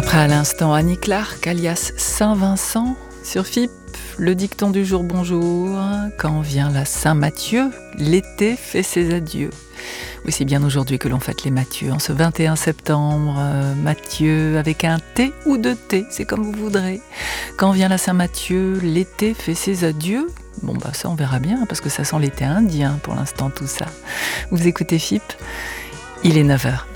Après à l'instant Annie Clark, alias Saint-Vincent, sur FIP, le dicton du jour bonjour. Quand vient la Saint-Matthieu, l'été fait ses adieux. Oui, c'est bien aujourd'hui que l'on fête les Mathieu, en ce 21 septembre. Mathieu avec un T ou deux T, c'est comme vous voudrez. Quand vient la Saint-Matthieu, l'été fait ses adieux. Bon, ça on verra bien, parce que ça sent l'été indien pour l'instant tout ça. Vous écoutez FIP, il est 9h.